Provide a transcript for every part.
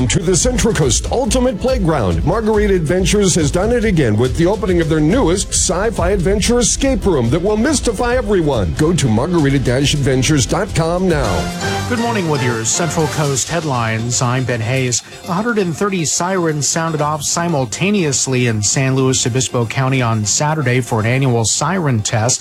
Welcome to the Central Coast Ultimate Playground. Margarita Adventures has done it again with the opening of their newest sci-fi adventure escape room that will mystify everyone. Go to margarita-adventures.com now. Good morning with your Central Coast headlines. I'm Ben Hayes. 130 sirens sounded off simultaneously in San Luis Obispo County on Saturday for an annual siren test.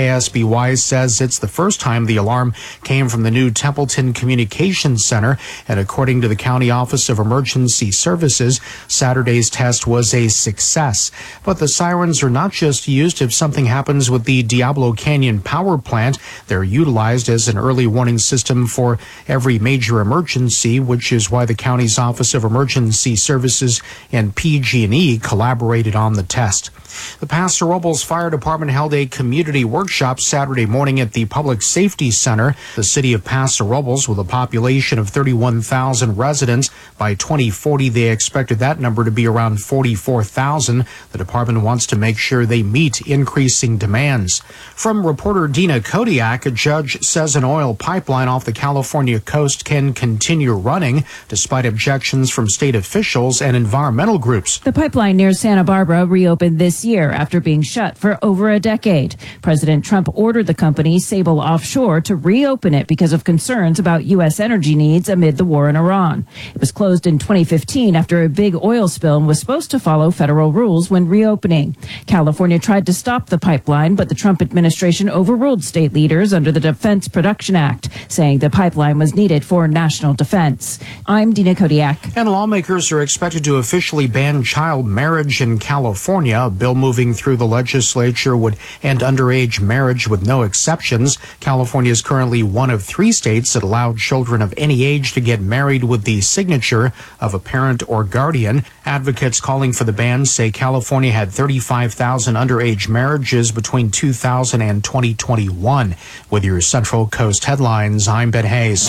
KSBY says it's the first time the alarm came from the new Templeton Communications Center, and according to the County Office of Emergency Services, Saturday's test was a success. But the sirens are not just used if something happens with the Diablo Canyon power plant. They're utilized as an early warning system for every major emergency, which is why the county's Office of Emergency Services and PG&E collaborated on the test. The Paso Robles Fire Department held a community workshop Saturday morning at the Public Safety Center. The city of Paso Robles, with a population of 31,000 residents, by 2040 they expected that number to be around 44,000. The department wants to make sure they meet increasing demands. From reporter Dina Kodiak, a judge says an oil pipeline off the California coast can continue running despite objections from state officials and environmental groups. The pipeline near Santa Barbara reopened this year after being shut for over a decade. President Trump ordered the company, Sable Offshore, to reopen it because of concerns about U.S. energy needs amid the war in Iran. It was closed in 2015 after a big oil spill and was supposed to follow federal rules when reopening. California tried to stop the pipeline, but the Trump administration overruled state leaders under the Defense Production Act, saying the pipeline was needed for national defense. I'm Dina Kodiak. And lawmakers are expected to officially ban child marriage in California. A bill moving through the legislature would end underage marriage with no exceptions. California is currently one of 3 states that allow children of any age to get married with the signature of a parent or guardian. Advocates calling for the ban say California had 35,000 underage marriages between 2000 and 2021. With your Central Coast headlines, I'm Ben Hayes.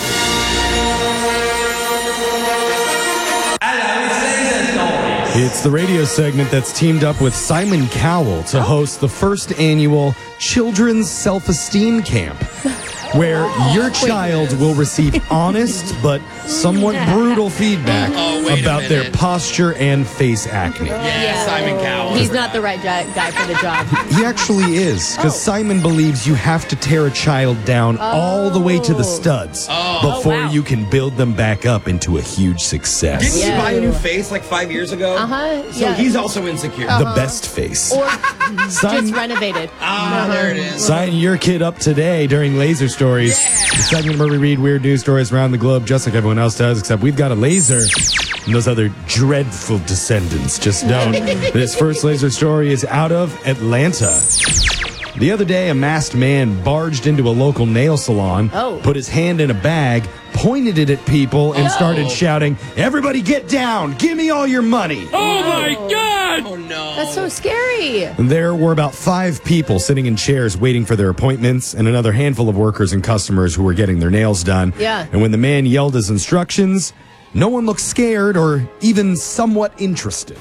It's the radio segment that's teamed up with Simon Cowell to host the first annual Children's Self-Esteem Camp, where your child will receive honest but somewhat brutal feedback about their posture and face acne. Yeah, Simon Cowell. He's not the right guy for the job. He actually is, because Simon believes you have to tear a child down all the way to the studs before you can build them back up into a huge success. Didn't he buy a new face like 5 years ago? So he's also insecure. The best face. Or just renovated. There it is. Sign your kid up today during Laser Stories. The segment where we read weird news stories around the globe just like everyone else does, except we've got a laser. And those other dreadful descendants just don't. This first laser story is out of Atlanta. The other day, a masked man barged into a local nail salon, put his hand in a bag, pointed it at people, and started shouting, "Everybody get down! Give me all your money!" Oh my God! Oh no. That's so scary. There were about 5 people sitting in chairs waiting for their appointments, and another handful of workers and customers who were getting their nails done. Yeah. And when the man yelled his instructions, no one looked scared or even somewhat interested.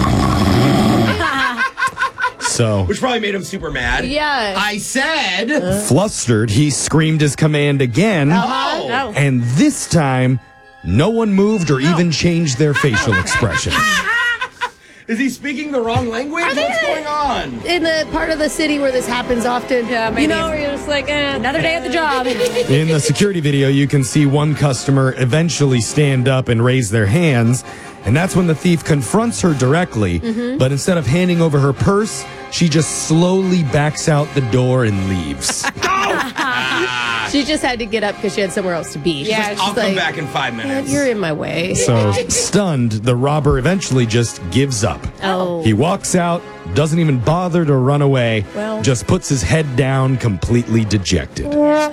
Which probably made him super mad. Yeah. I said... Flustered, he screamed his command again, and this time, no one moved or even changed their facial expression. Is he speaking the wrong language? What's going on? In the part of the city where this happens often, you know, where you're just like, another day at the job. In the security video, you can see one customer eventually stand up and raise their hands, and that's when the thief confronts her directly, but instead of handing over her purse, she just slowly backs out the door and leaves. She just had to get up because she had somewhere else to be. Yeah, I'll come back in 5 minutes. You're in my way. So, stunned, the robber eventually just gives up. He walks out, doesn't even bother to run away, just puts his head down, completely dejected. Now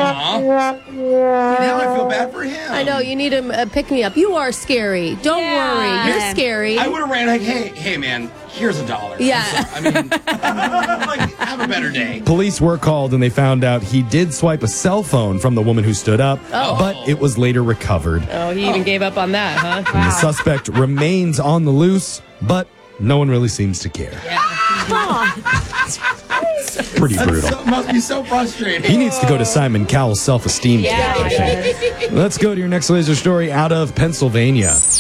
I feel bad for him. I know, you need him pick me up. You are scary. Don't worry. You're scary. I would have ran like, hey man, here's $1. Yeah. I mean, like, have a better day. Police were called and they found out he did swipe a cell phone from the woman who stood up, but it was later recovered. Oh, he even gave up on that, huh? And the suspect remains on the loose, but no one really seems to care. Pretty brutal. Must be so frustrating. He needs to go to Simon Cowell's self-esteem camp, I think. Let's go to your next laser story out of Pennsylvania.